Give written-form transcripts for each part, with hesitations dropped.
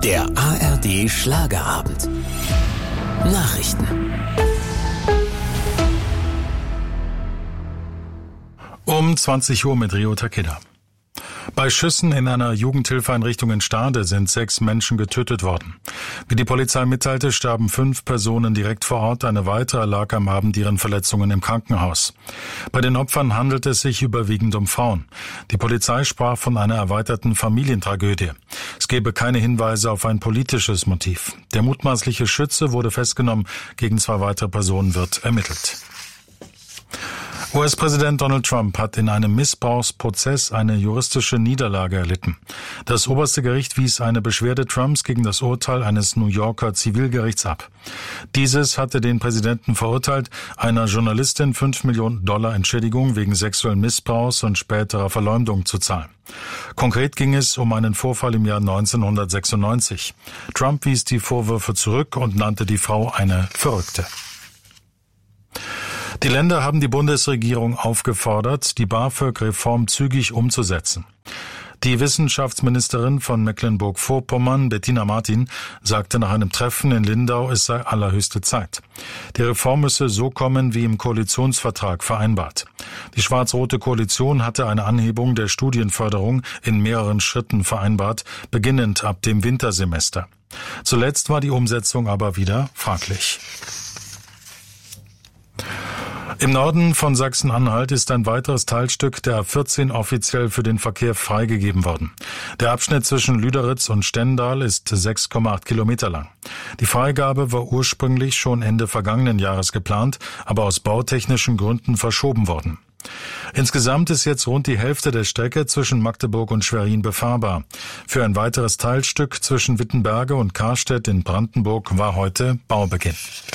Der ARD Schlagerabend. Nachrichten. Um 20 Uhr mit Rio Takeda. Bei Schüssen in einer Jugendhilfeeinrichtung in Stade sind 6 Menschen getötet worden. Wie die Polizei mitteilte, starben 5 Personen direkt vor Ort. Eine weitere lag am Abend ihren Verletzungen im Krankenhaus. Bei den Opfern handelt es sich überwiegend um Frauen. Die Polizei sprach von einer erweiterten Familientragödie. Es gebe keine Hinweise auf ein politisches Motiv. Der mutmaßliche Schütze wurde festgenommen. Gegen 2 weitere Personen wird ermittelt. US-Präsident Donald Trump hat in einem Missbrauchsprozess eine juristische Niederlage erlitten. Das oberste Gericht wies eine Beschwerde Trumps gegen das Urteil eines New Yorker Zivilgerichts ab. Dieses hatte den Präsidenten verurteilt, einer Journalistin $5 Millionen Entschädigung wegen sexuellen Missbrauchs und späterer Verleumdung zu zahlen. Konkret ging es um einen Vorfall im Jahr 1996. Trump wies die Vorwürfe zurück und nannte die Frau eine Verrückte. Die Länder haben die Bundesregierung aufgefordert, die BAföG-Reform zügig umzusetzen. Die Wissenschaftsministerin von Mecklenburg-Vorpommern, Bettina Martin, sagte nach einem Treffen in Lindau, es sei allerhöchste Zeit. Die Reform müsse so kommen, wie im Koalitionsvertrag vereinbart. Die schwarz-rote Koalition hatte eine Anhebung der Studienförderung in mehreren Schritten vereinbart, beginnend ab dem Wintersemester. Zuletzt war die Umsetzung aber wieder fraglich. Im Norden von Sachsen-Anhalt ist ein weiteres Teilstück der A14 offiziell für den Verkehr freigegeben worden. Der Abschnitt zwischen Lüderitz und Stendal ist 6,8 Kilometer lang. Die Freigabe war ursprünglich schon Ende vergangenen Jahres geplant, aber aus bautechnischen Gründen verschoben worden. Insgesamt ist jetzt rund die Hälfte der Strecke zwischen Magdeburg und Schwerin befahrbar. Für ein weiteres Teilstück zwischen Wittenberge und Karstedt in Brandenburg war heute Baubeginn.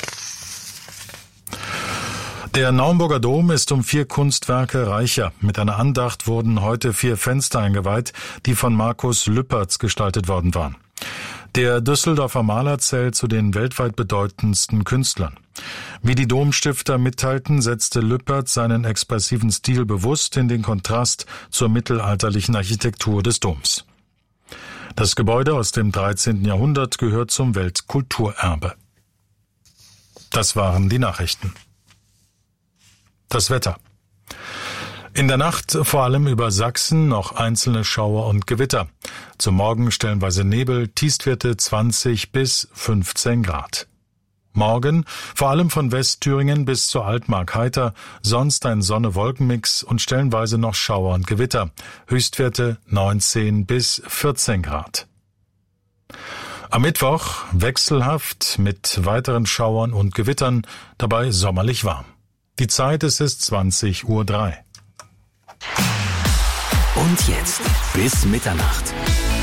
Der Naumburger Dom ist um 4 Kunstwerke reicher. Mit einer Andacht wurden heute 4 Fenster eingeweiht, die von Markus Lüpertz gestaltet worden waren. Der Düsseldorfer Maler zählt zu den weltweit bedeutendsten Künstlern. Wie die Domstifter mitteilten, setzte Lüpertz seinen expressiven Stil bewusst in den Kontrast zur mittelalterlichen Architektur des Doms. Das Gebäude aus dem 13. Jahrhundert gehört zum Weltkulturerbe. Das waren die Nachrichten. Das Wetter. In der Nacht vor allem über Sachsen noch einzelne Schauer und Gewitter. Zum Morgen stellenweise Nebel, Tiefstwerte 20 bis 15 Grad. Morgen vor allem von Westthüringen bis zur Altmark heiter, sonst ein Sonne-Wolken-Mix und stellenweise noch Schauer und Gewitter. Höchstwerte 19 bis 14 Grad. Am Mittwoch wechselhaft mit weiteren Schauern und Gewittern, dabei sommerlich warm. Die Zeit ist 20:03 Uhr. Und jetzt bis Mitternacht.